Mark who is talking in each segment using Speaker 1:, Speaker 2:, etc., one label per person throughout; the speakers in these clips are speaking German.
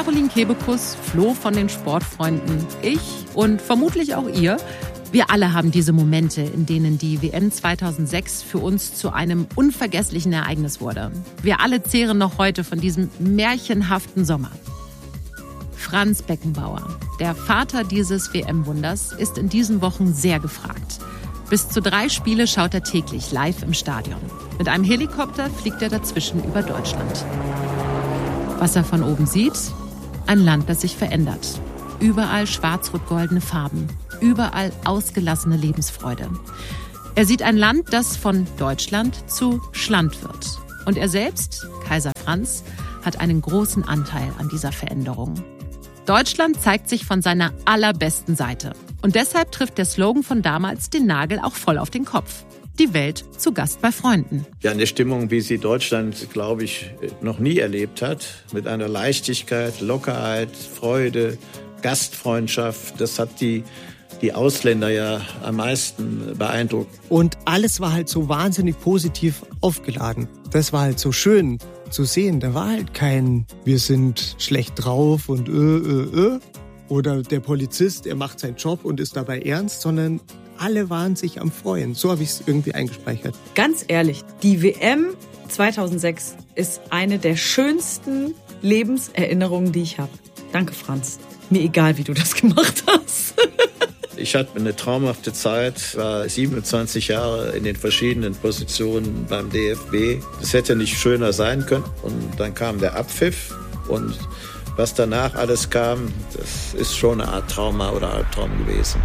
Speaker 1: Caroline Kebekus floh von den Sportfreunden. Ich und vermutlich auch ihr. Wir alle haben diese Momente, in denen die WM 2006 für uns zu einem unvergesslichen Ereignis wurde. Wir alle zehren noch heute von diesem märchenhaften Sommer. Franz Beckenbauer, der Vater dieses WM-Wunders, ist in diesen Wochen sehr gefragt. Bis zu 3 Spiele schaut er täglich live im Stadion. Mit einem Helikopter fliegt er dazwischen über Deutschland. Was er von oben sieht? Ein Land, das sich verändert. Überall schwarz-rot-goldene Farben. Überall ausgelassene Lebensfreude. Er sieht ein Land, das von Deutschland zu Schland wird. Und er selbst, Kaiser Franz, hat einen großen Anteil an dieser Veränderung. Deutschland zeigt sich von seiner allerbesten Seite. Und deshalb trifft der Slogan von damals den Nagel auch voll auf den Kopf. Die Welt zu Gast bei Freunden.
Speaker 2: Ja, eine Stimmung, wie sie Deutschland, glaube ich, noch nie erlebt hat. Mit einer Leichtigkeit, Lockerheit, Freude, Gastfreundschaft. Das hat die Ausländer ja am meisten beeindruckt.
Speaker 3: Und alles war halt so wahnsinnig positiv aufgeladen. Das war halt so schön zu sehen. Da war halt kein, wir sind schlecht drauf und oder der Polizist, er macht seinen Job und ist dabei ernst, sondern alle waren sich am Freuen. So habe ich es irgendwie eingespeichert.
Speaker 4: Ganz ehrlich, die WM 2006 ist eine der schönsten Lebenserinnerungen, die ich habe. Danke, Franz. Mir egal, wie du das gemacht hast.
Speaker 2: Ich hatte eine traumhafte Zeit, war 27 Jahre in den verschiedenen Positionen beim DFB. Das hätte nicht schöner sein können. Und dann kam der Abpfiff. Und was danach alles kam, das ist schon eine Art Trauma oder Albtraum gewesen.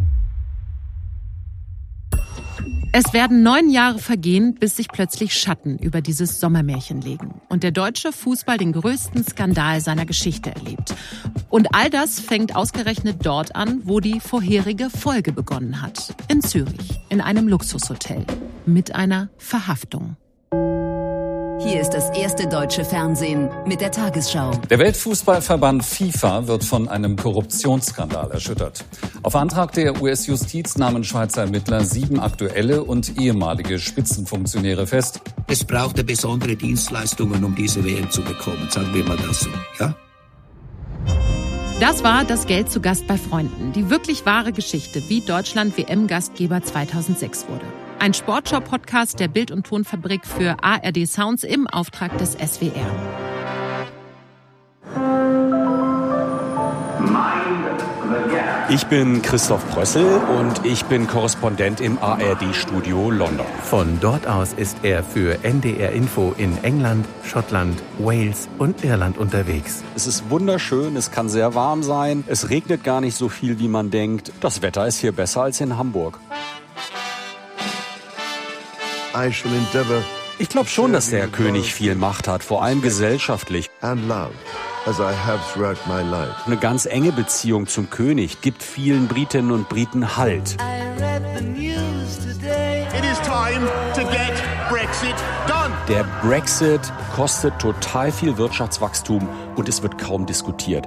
Speaker 1: Es werden 9 Jahre vergehen, bis sich plötzlich Schatten über dieses Sommermärchen legen und der deutsche Fußball den größten Skandal seiner Geschichte erlebt. Und all das fängt ausgerechnet dort an, wo die vorherige Folge begonnen hat. In Zürich, in einem Luxushotel, mit einer Verhaftung.
Speaker 5: Hier ist das erste deutsche Fernsehen mit der Tagesschau.
Speaker 6: Der Weltfußballverband FIFA wird von einem Korruptionsskandal erschüttert. Auf Antrag der US-Justiz nahmen Schweizer Ermittler 7 aktuelle und ehemalige Spitzenfunktionäre fest.
Speaker 7: Es brauchte besondere Dienstleistungen, um diese WM zu bekommen, sagen wir mal das so, ja?
Speaker 1: Das war das Geld zu Gast bei Freunden. Die wirklich wahre Geschichte, wie Deutschland WM-Gastgeber 2006 wurde. Ein Sportschau-Podcast der Bild- und Tonfabrik für ARD Sounds im Auftrag des SWR.
Speaker 8: Ich bin Christoph Prössel und ich bin Korrespondent im ARD-Studio London.
Speaker 9: Von dort aus ist er für NDR Info in England, Schottland, Wales und Irland unterwegs.
Speaker 8: Es ist wunderschön, es kann sehr warm sein, es regnet gar nicht so viel, wie man denkt. Das Wetter ist hier besser als in Hamburg. Ich glaube schon, dass der König viel Macht hat, vor allem gesellschaftlich. Eine ganz enge Beziehung zum König gibt vielen Britinnen und Briten Halt. Der Brexit kostet total viel Wirtschaftswachstum und es wird kaum diskutiert.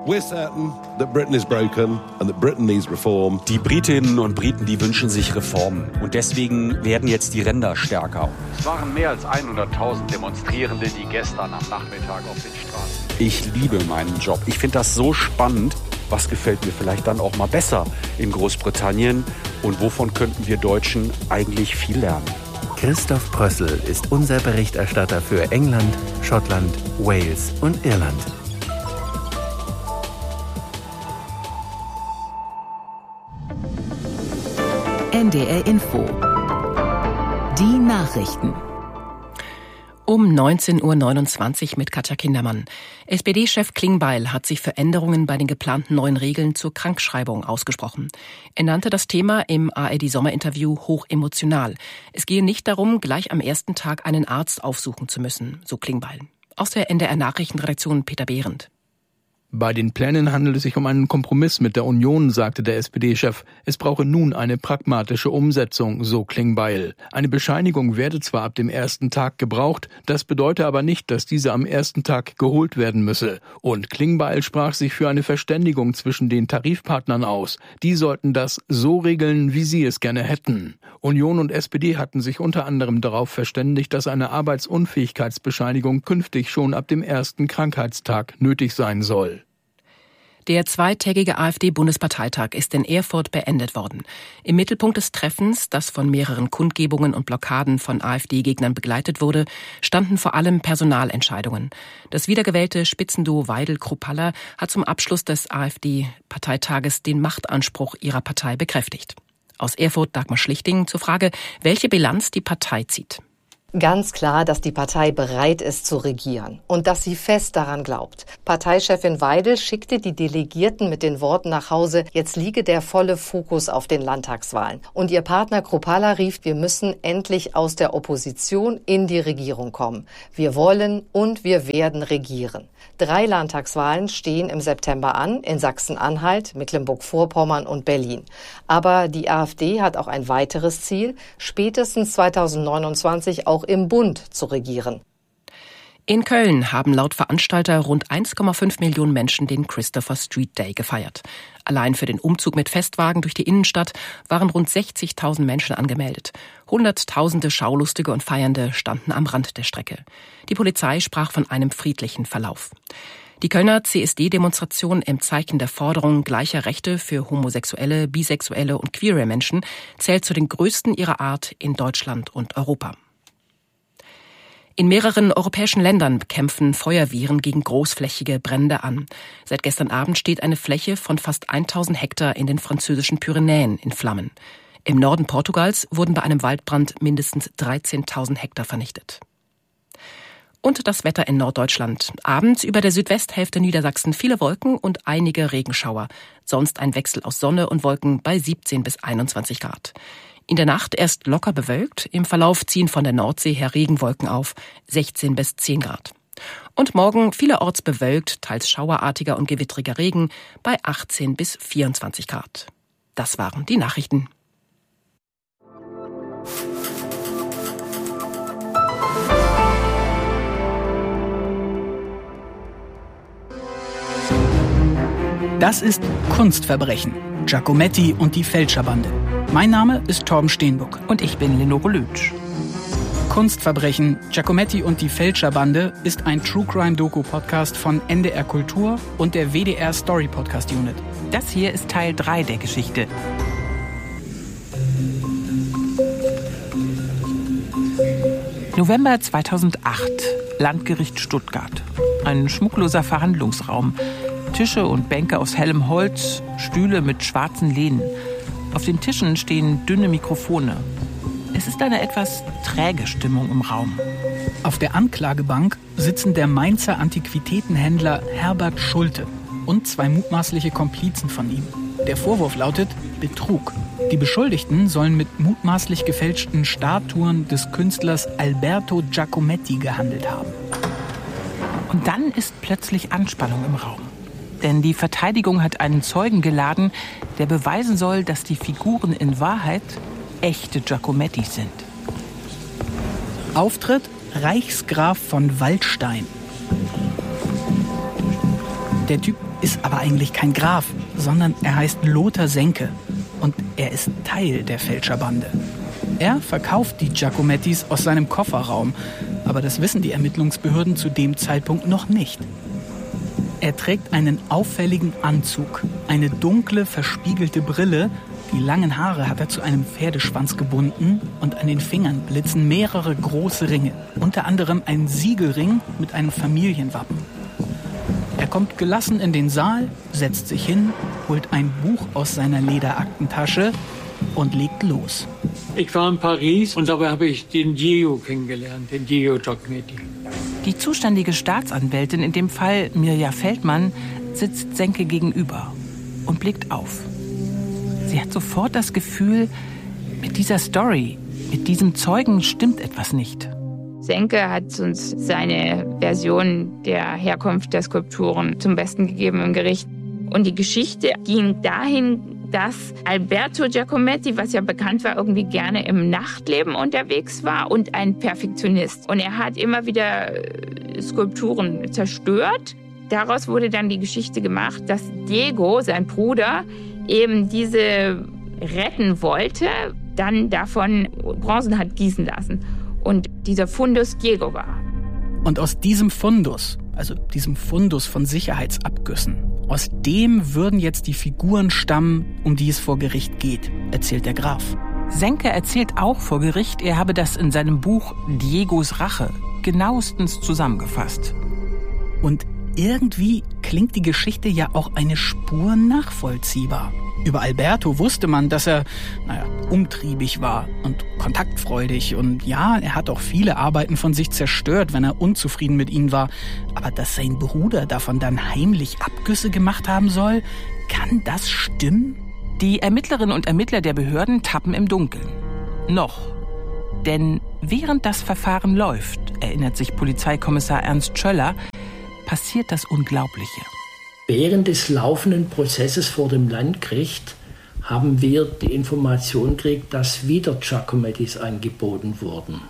Speaker 8: Die Britinnen und Briten, die wünschen sich Reformen und deswegen werden jetzt die Ränder stärker.
Speaker 10: Es waren mehr als 100.000 Demonstrierende, die gestern am Nachmittag auf den Straßen.
Speaker 8: Ich liebe meinen Job. Ich finde das so spannend. Was gefällt mir vielleicht dann auch mal besser in Großbritannien und wovon könnten wir Deutschen eigentlich viel lernen?
Speaker 9: Christoph Prössel ist unser Berichterstatter für England, Schottland, Wales und Irland.
Speaker 5: NDR Info. Die Nachrichten.
Speaker 11: Um 19.29 Uhr mit Katja Kindermann. SPD-Chef Klingbeil hat sich für Änderungen bei den geplanten neuen Regeln zur Krankschreibung ausgesprochen. Er nannte das Thema im ARD-Sommerinterview hochemotional. Es gehe nicht darum, gleich am ersten Tag einen Arzt aufsuchen zu müssen, so Klingbeil. Aus der NDR-Nachrichtenredaktion Peter Behrendt.
Speaker 12: Bei den Plänen handelt es sich um einen Kompromiss mit der Union, sagte der SPD-Chef. Es brauche nun eine pragmatische Umsetzung, so Klingbeil. Eine Bescheinigung werde zwar ab dem ersten Tag gebraucht, das bedeute aber nicht, dass diese am ersten Tag geholt werden müsse. Und Klingbeil sprach sich für eine Verständigung zwischen den Tarifpartnern aus. Die sollten das so regeln, wie sie es gerne hätten. Union und SPD hatten sich unter anderem darauf verständigt, dass eine Arbeitsunfähigkeitsbescheinigung künftig schon ab dem ersten Krankheitstag nötig sein soll.
Speaker 11: Der zweitägige AfD-Bundesparteitag ist in Erfurt beendet worden. Im Mittelpunkt des Treffens, das von mehreren Kundgebungen und Blockaden von AfD-Gegnern begleitet wurde, standen vor allem Personalentscheidungen. Das wiedergewählte Spitzenduo Weidel-Kruppalla hat zum Abschluss des AfD-Parteitages den Machtanspruch ihrer Partei bekräftigt. Aus Erfurt Dagmar Schlichting zur Frage, welche Bilanz die Partei zieht.
Speaker 13: Ganz klar, dass die Partei bereit ist zu regieren und dass sie fest daran glaubt. Parteichefin Weidel schickte die Delegierten mit den Worten nach Hause, jetzt liege der volle Fokus auf den Landtagswahlen. Und ihr Partner Kruppalla rief, wir müssen endlich aus der Opposition in die Regierung kommen. Wir wollen und wir werden regieren. 3 Landtagswahlen stehen im September an, in Sachsen-Anhalt, Mecklenburg-Vorpommern und Berlin. Aber die AfD hat auch ein weiteres Ziel, spätestens 2029 auch im Bund zu regieren.
Speaker 11: In Köln haben laut Veranstalter rund 1,5 Millionen Menschen den Christopher Street Day gefeiert. Allein für den Umzug mit Festwagen durch die Innenstadt waren rund 60.000 Menschen angemeldet. Hunderttausende Schaulustige und Feiernde standen am Rand der Strecke. Die Polizei sprach von einem friedlichen Verlauf. Die Kölner CSD-Demonstration im Zeichen der Forderung gleicher Rechte für homosexuelle, bisexuelle und queere Menschen zählt zu den größten ihrer Art in Deutschland und Europa. In mehreren europäischen Ländern kämpfen Feuerwehren gegen großflächige Brände an. Seit gestern Abend steht eine Fläche von fast 1000 Hektar in den französischen Pyrenäen in Flammen. Im Norden Portugals wurden bei einem Waldbrand mindestens 13.000 Hektar vernichtet. Und das Wetter in Norddeutschland. Abends über der Südwesthälfte Niedersachsen viele Wolken und einige Regenschauer. Sonst ein Wechsel aus Sonne und Wolken bei 17 bis 21 Grad. In der Nacht erst locker bewölkt, im Verlauf ziehen von der Nordsee her Regenwolken auf, 16 bis 10 Grad. Und morgen vielerorts bewölkt, teils schauerartiger und gewittriger Regen bei 18 bis 24 Grad. Das waren die Nachrichten.
Speaker 14: Das ist Kunstverbrechen. Giacometti und die Fälscherbande. Mein Name ist Torben Steenbuck.
Speaker 15: Und ich bin Lenore Lütsch.
Speaker 14: Kunstverbrechen, Giacometti und die Fälscherbande ist ein True-Crime-Doku-Podcast von NDR Kultur und der WDR Story Podcast Unit.
Speaker 15: Das hier ist Teil 3 der Geschichte. November 2008, Landgericht Stuttgart. Ein schmuckloser Verhandlungsraum. Tische und Bänke aus hellem Holz, Stühle mit schwarzen Lehnen. Auf den Tischen stehen dünne Mikrofone. Es ist eine etwas träge Stimmung im Raum.
Speaker 14: Auf der Anklagebank sitzen der Mainzer Antiquitätenhändler Herbert Schulte und 2 mutmaßliche Komplizen von ihm. Der Vorwurf lautet Betrug. Die Beschuldigten sollen mit mutmaßlich gefälschten Statuen des Künstlers Alberto Giacometti gehandelt haben.
Speaker 15: Und dann ist plötzlich Anspannung im Raum. Denn die Verteidigung hat einen Zeugen geladen, der beweisen soll, dass die Figuren in Wahrheit echte Giacomettis sind.
Speaker 14: Auftritt Reichsgraf von Waldstein. Der Typ ist aber eigentlich kein Graf, sondern er heißt Lothar Senke und er ist Teil der Fälscherbande. Er verkauft die Giacomettis aus seinem Kofferraum, aber das wissen die Ermittlungsbehörden zu dem Zeitpunkt noch nicht. Er trägt einen auffälligen Anzug, eine dunkle, verspiegelte Brille, die langen Haare hat er zu einem Pferdeschwanz gebunden und an den Fingern blitzen mehrere große Ringe, unter anderem ein Siegelring mit einem Familienwappen. Er kommt gelassen in den Saal, setzt sich hin, holt ein Buch aus seiner Lederaktentasche und legt los.
Speaker 16: Ich war in Paris und dabei habe ich den Diego kennengelernt, den Diego Giacometti.
Speaker 15: Die zuständige Staatsanwältin, in dem Fall Mirja Feldmann, sitzt Senke gegenüber und blickt auf. Sie hat sofort das Gefühl, mit dieser Story, mit diesem Zeugen stimmt etwas nicht.
Speaker 17: Senke hat uns seine Version der Herkunft der Skulpturen zum Besten gegeben im Gericht. Und die Geschichte ging dahin, dass Alberto Giacometti, was ja bekannt war, irgendwie gerne im Nachtleben unterwegs war und ein Perfektionist. Und er hat immer wieder Skulpturen zerstört. Daraus wurde dann die Geschichte gemacht, dass Diego, sein Bruder, eben diese retten wollte, dann davon Bronzen hat gießen lassen. Und dieser Fundus Diego war.
Speaker 14: Und aus diesem Fundus, also diesem Fundus von Sicherheitsabgüssen Aus dem würden jetzt die Figuren stammen, um die es vor Gericht geht, erzählt der Graf.
Speaker 15: Senke erzählt auch vor Gericht, er habe das in seinem Buch Diegos Rache genauestens zusammengefasst.
Speaker 14: Und irgendwie klingt die Geschichte ja auch eine Spur nachvollziehbar. Über Alberto wusste man, dass er, umtriebig war und kontaktfreudig. Und ja, er hat auch viele Arbeiten von sich zerstört, wenn er unzufrieden mit ihnen war. Aber dass sein Bruder davon dann heimlich Abgüsse gemacht haben soll, kann das stimmen?
Speaker 15: Die Ermittlerinnen und Ermittler der Behörden tappen im Dunkeln. Noch. Denn während das Verfahren läuft, erinnert sich Polizeikommissar Ernst Schöller, passiert das Unglaubliche.
Speaker 18: Während des laufenden Prozesses vor dem Landgericht haben wir die Information gekriegt, dass wieder Giacomettis angeboten wurden.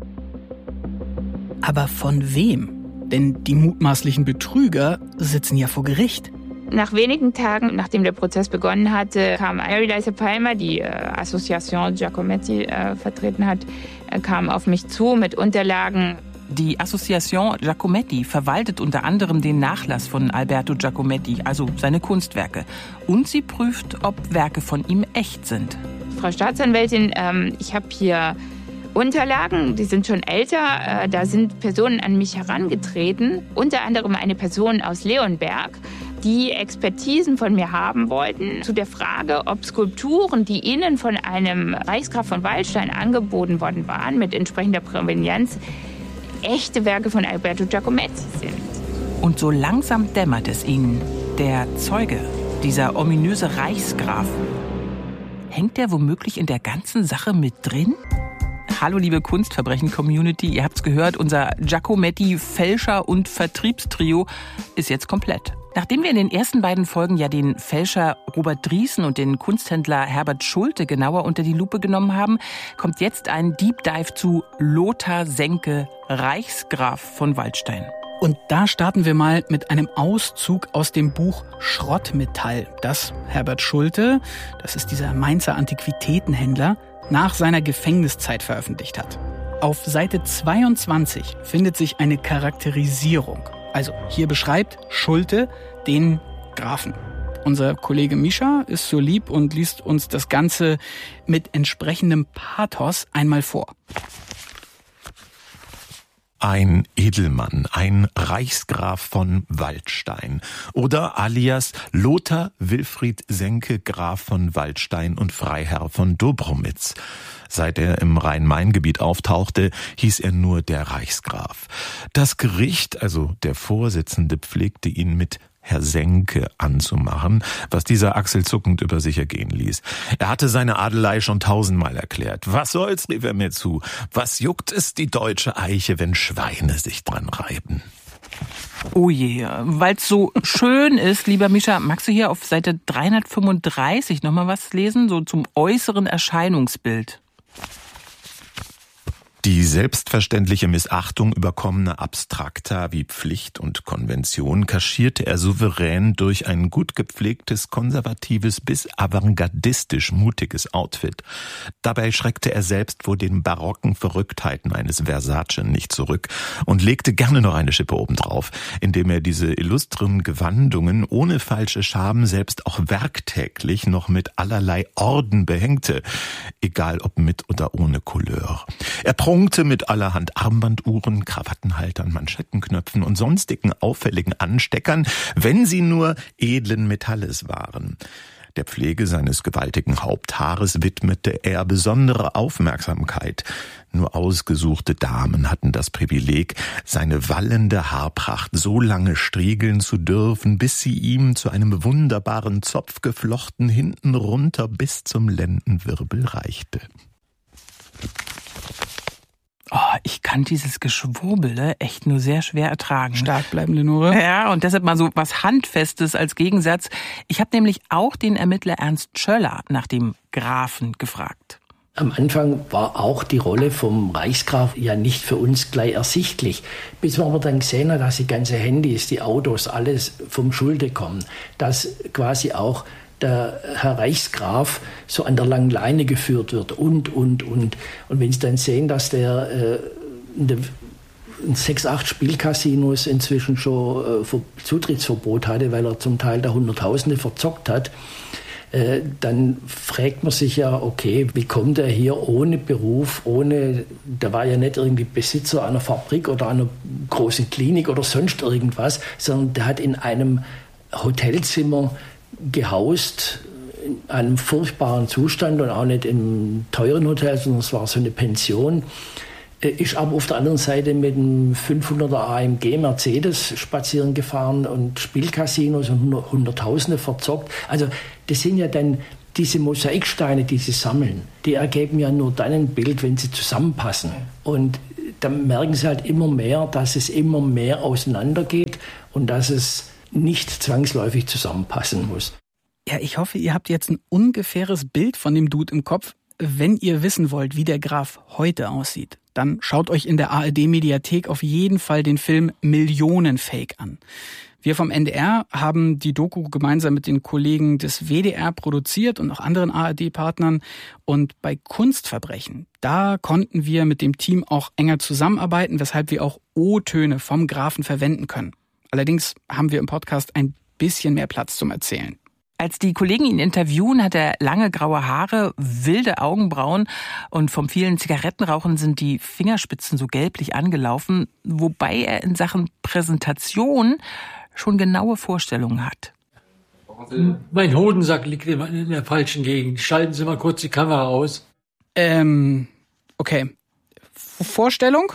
Speaker 14: Aber von wem? Denn die mutmaßlichen Betrüger sitzen ja vor Gericht.
Speaker 17: Nach wenigen Tagen, nachdem der Prozess begonnen hatte, kam Elisa Palmer, die Association Giacometti vertreten hat, kam auf mich zu mit Unterlagen.
Speaker 15: Die Association Giacometti verwaltet unter anderem den Nachlass von Alberto Giacometti, also seine Kunstwerke. Und sie prüft, ob Werke von ihm echt sind.
Speaker 17: Frau Staatsanwältin, ich habe hier Unterlagen, die sind schon älter. Da sind Personen an mich herangetreten, unter anderem eine Person aus Leonberg, die Expertisen von mir haben wollten zu der Frage, ob Skulpturen, die ihnen von einem Reichsgraf von Waldstein angeboten worden waren, mit entsprechender Provenienz, echte Werke von Alberto Giacometti sind.
Speaker 15: Und so langsam dämmert es ihnen, der Zeuge, dieser ominöse Reichsgraf, hängt der womöglich in der ganzen Sache mit drin? Hallo liebe Kunstverbrechen-Community, ihr habt's gehört, unser Giacometti-Fälscher- und Vertriebstrio ist jetzt komplett. Nachdem wir in den ersten beiden Folgen ja den Fälscher Robert Drießen und den Kunsthändler Herbert Schulte genauer unter die Lupe genommen haben, kommt jetzt ein Deep Dive zu Lothar Senke, Reichsgraf von Waldstein.
Speaker 14: Und da starten wir mal mit einem Auszug aus dem Buch Schrottmetall, das Herbert Schulte, das ist dieser Mainzer Antiquitätenhändler, nach seiner Gefängniszeit veröffentlicht hat. Auf Seite 22 findet sich eine Charakterisierung. Also hier beschreibt Schulte den Grafen. Unser Kollege Mischa ist so lieb und liest uns das Ganze mit entsprechendem Pathos einmal vor.
Speaker 19: Ein Edelmann, ein Reichsgraf von Waldstein oder alias Lothar Wilfried Senke, Graf von Waldstein und Freiherr von Dobromitz. Seit er im Rhein-Main-Gebiet auftauchte, hieß er nur der Reichsgraf. Das Gericht, also der Vorsitzende, pflegte ihn mit Herr Senke anzumachen, was dieser achselzuckend über sich ergehen ließ. Er hatte seine Adelei schon 1000-mal erklärt. Was soll's, rief er mir zu. Was juckt es die deutsche Eiche, wenn Schweine sich dran reiben?
Speaker 15: Oh je, weil's so schön ist, lieber Mischa, magst du hier auf Seite 335 nochmal was lesen, so zum äußeren Erscheinungsbild?
Speaker 19: Die selbstverständliche Missachtung überkommener Abstrakta wie Pflicht und Konvention kaschierte er souverän durch ein gut gepflegtes, konservatives bis avantgardistisch mutiges Outfit. Dabei schreckte er selbst vor den barocken Verrücktheiten eines Versace nicht zurück und legte gerne noch eine Schippe obendrauf, indem er diese illustren Gewandungen ohne falsche Scham selbst auch werktäglich noch mit allerlei Orden behängte, egal ob mit oder ohne Couleur. Er prunkte mit allerhand Armbanduhren, Krawattenhaltern, Manschettenknöpfen und sonstigen auffälligen Ansteckern, wenn sie nur edlen Metalles waren. Der Pflege seines gewaltigen Haupthaares widmete er besondere Aufmerksamkeit. Nur ausgesuchte Damen hatten das Privileg, seine wallende Haarpracht so lange striegeln zu dürfen, bis sie ihm zu einem wunderbaren Zopf geflochten hinten runter bis zum Lendenwirbel reichte.
Speaker 15: Oh, ich kann dieses Geschwurbele echt nur sehr schwer ertragen.
Speaker 14: Stark bleiben, Lenore.
Speaker 15: Ja, und deshalb mal so was Handfestes als Gegensatz. Ich habe nämlich auch den Ermittler Ernst Schöller nach dem Grafen gefragt.
Speaker 18: Am Anfang war auch die Rolle vom Reichsgraf ja nicht für uns gleich ersichtlich. Bis man dann gesehen hat, dass die ganzen Handys, die Autos, alles vom Schulte kommen. Dass quasi auch der Herr Reichsgraf so an der langen Leine geführt wird und. Und wenn Sie dann sehen, dass der in der 6, 8 Spielcasinos inzwischen schon Zutrittsverbot hatte, weil er zum Teil da Hunderttausende verzockt hat, dann fragt man sich ja, okay, wie kommt er hier ohne Beruf, der war ja nicht irgendwie Besitzer einer Fabrik oder einer großen Klinik oder sonst irgendwas, sondern der hat in einem Hotelzimmer gehaust, in einem furchtbaren Zustand und auch nicht im teuren Hotel, sondern es war so eine Pension. Ist aber auf der anderen Seite mit einem 500er AMG Mercedes spazieren gefahren und Spielcasinos und Hunderttausende verzockt. Also das sind ja dann diese Mosaiksteine, die sie sammeln, die ergeben ja nur dann ein Bild, wenn sie zusammenpassen. Und dann merken sie halt immer mehr, dass es immer mehr auseinandergeht und dass es nicht zwangsläufig zusammenpassen muss.
Speaker 14: Ja, ich hoffe, ihr habt jetzt ein ungefähres Bild von dem Dude im Kopf. Wenn ihr wissen wollt, wie der Graf heute aussieht, dann schaut euch in der ARD-Mediathek auf jeden Fall den Film Millionenfake an. Wir vom NDR haben die Doku gemeinsam mit den Kollegen des WDR produziert und auch anderen ARD-Partnern. Und bei Kunstverbrechen, da konnten wir mit dem Team auch enger zusammenarbeiten, weshalb wir auch O-Töne vom Grafen verwenden können. Allerdings haben wir im Podcast ein bisschen mehr Platz zum Erzählen.
Speaker 15: Als die Kollegen ihn interviewen, hat er lange graue Haare, wilde Augenbrauen und vom vielen Zigarettenrauchen sind die Fingerspitzen so gelblich angelaufen, wobei er in Sachen Präsentation schon genaue Vorstellungen hat.
Speaker 16: Mein Hodensack liegt in der falschen Gegend. Schalten Sie mal kurz die Kamera aus.
Speaker 14: Okay. Vorstellung?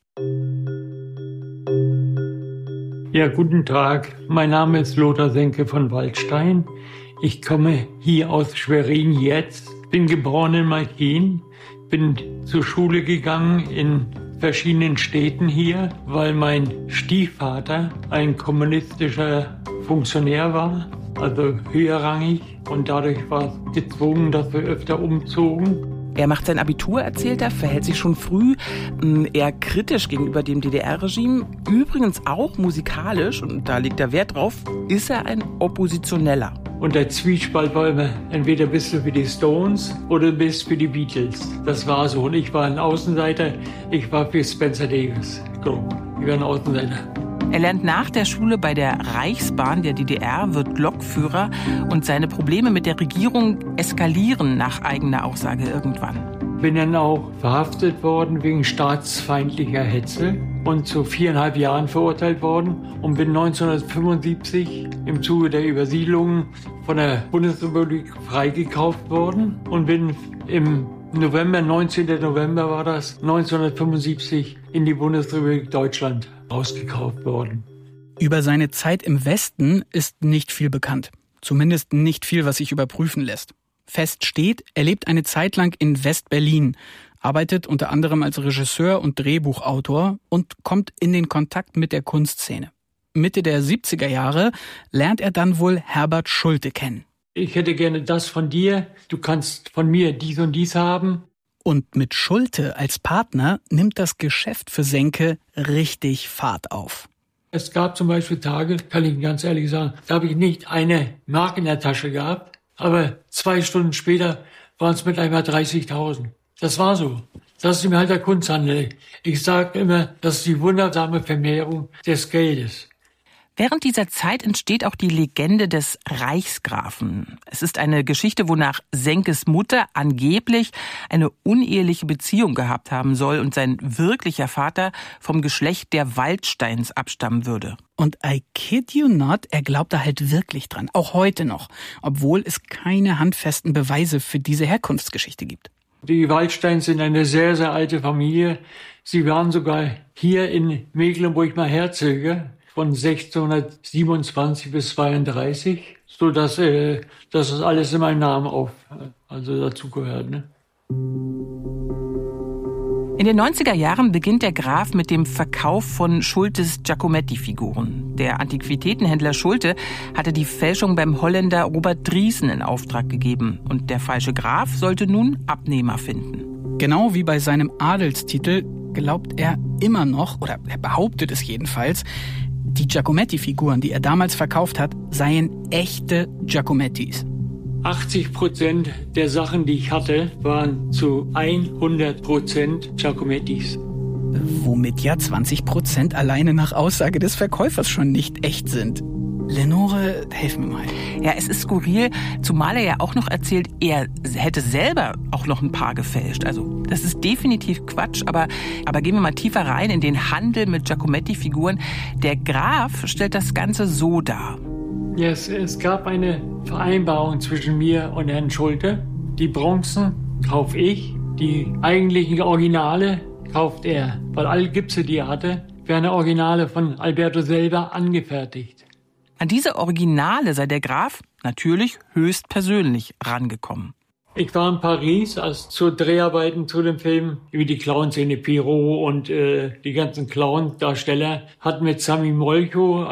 Speaker 16: Ja, guten Tag. Mein Name ist Lothar Senke von Waldstein. Ich komme hier aus Schwerin jetzt. Bin geboren in Malchin. Bin zur Schule gegangen in verschiedenen Städten hier, weil mein Stiefvater ein kommunistischer Funktionär war, also höherrangig. Und dadurch war es gezwungen, dass wir öfter umzogen.
Speaker 15: Er macht sein Abitur, erzählt er, verhält sich schon früh eher kritisch gegenüber dem DDR-Regime. Übrigens auch musikalisch, und da legt er Wert drauf, ist er ein Oppositioneller.
Speaker 16: Und der Zwiespalt war immer, entweder bist du für die Stones oder bist für die Beatles. Das war so. Und ich war ein Außenseiter, ich war für Spencer Davis. Ich war ein Außenseiter.
Speaker 15: Er lernt nach der Schule bei der Reichsbahn der DDR, wird Lokführer und seine Probleme mit der Regierung eskalieren nach eigener Aussage irgendwann.
Speaker 16: Bin dann auch verhaftet worden wegen staatsfeindlicher Hetze und zu 4,5 Jahren verurteilt worden und bin 1975 im Zuge der Übersiedlung von der Bundesrepublik freigekauft worden und bin im November, 19. November war das, 1975 in die Bundesrepublik Deutschland ausgekauft worden.
Speaker 14: Über seine Zeit im Westen ist nicht viel bekannt. Zumindest nicht viel, was sich überprüfen lässt. Fest steht, er lebt eine Zeit lang in West-Berlin, arbeitet unter anderem als Regisseur und Drehbuchautor und kommt in den Kontakt mit der Kunstszene. Mitte der 70er Jahre lernt er dann wohl Herbert Schulte kennen.
Speaker 16: Ich hätte gerne das von dir, du kannst von mir dies und dies haben.
Speaker 14: Und mit Schulte als Partner nimmt das Geschäft für Senke richtig Fahrt auf.
Speaker 16: Es gab zum Beispiel Tage, kann ich ganz ehrlich sagen, da habe ich nicht eine Mark in der Tasche gehabt, aber 2 Stunden später waren es mit einmal 30.000. Das war so. Das ist halt der Kunsthandel. Ich sage immer, das ist die wundersame Vermehrung des Geldes.
Speaker 15: Während dieser Zeit entsteht auch die Legende des Reichsgrafen. Es ist eine Geschichte, wonach Senkes Mutter angeblich eine uneheliche Beziehung gehabt haben soll und sein wirklicher Vater vom Geschlecht der Waldsteins abstammen würde.
Speaker 14: Und I kid you not, er glaubt da halt wirklich dran, auch heute noch, obwohl es keine handfesten Beweise für diese Herkunftsgeschichte gibt.
Speaker 16: Die Waldsteins sind eine sehr, sehr alte Familie. Sie waren sogar hier in Mecklenburg mal Herzöge. Von 1627 bis 32, so dass das alles in meinem Namen dazugehört. Ne?
Speaker 15: In den 90er Jahren beginnt der Graf mit dem Verkauf von Schultes Giacometti-Figuren. Der Antiquitätenhändler Schulte hatte die Fälschung beim Holländer Robert Driessen in Auftrag gegeben. Und der falsche Graf sollte nun Abnehmer finden.
Speaker 14: Genau wie bei seinem Adelstitel glaubt er immer noch, oder er behauptet es jedenfalls, die Giacometti-Figuren, die er damals verkauft hat, seien echte Giacomettis.
Speaker 16: 80% der Sachen, die ich hatte, waren zu 100% Giacomettis.
Speaker 14: Womit ja 20% alleine nach Aussage des Verkäufers schon nicht echt sind. Lenore, helf mir mal.
Speaker 15: Ja, es ist skurril, zumal er ja auch noch erzählt, er hätte selber auch noch ein paar gefälscht. Also das ist definitiv Quatsch, aber gehen wir mal tiefer rein in den Handel mit Giacometti-Figuren. Der Graf stellt das Ganze so dar.
Speaker 16: Ja, es gab eine Vereinbarung zwischen mir und Herrn Schulte. Die Bronzen kaufe ich, die eigentlichen Originale kauft er, weil alle Gipse, die er hatte, werden Originale von Alberto selber angefertigt.
Speaker 15: An diese Originale sei der Graf natürlich höchstpersönlich rangekommen.
Speaker 16: Ich war in Paris, als zu Dreharbeiten zu dem Film über die Clownszene Pirot und die ganzen Clown-Darsteller, hatten mit Sami Molcho